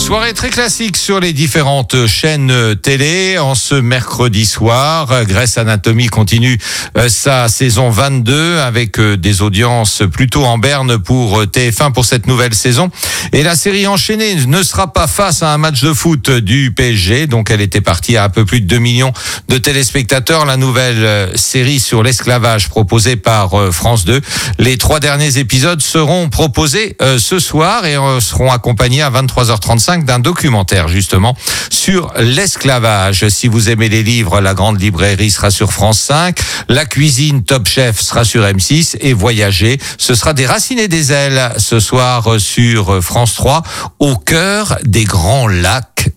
Soirée très classique sur les différentes chaînes télé. En ce mercredi soir, Grey's Anatomy continue sa saison 22 avec des audiences plutôt en berne pour TF1 pour cette nouvelle saison. Et la série enchaînée ne sera pas face à un match de foot du PSG. Donc elle était partie à un peu plus de 2 millions de téléspectateurs. La nouvelle série sur l'esclavage proposée par France 2. Les 3 derniers épisodes seront proposés ce soir et seront accompagnés à 23h35 d'un documentaire justement sur l'esclavage. Si vous aimez les livres, La Grande Librairie sera sur France 5, La Cuisine Top Chef sera sur M6 et Voyager, ce sera des Racines et des ailes ce soir sur France 3 au cœur des Grands Lacs.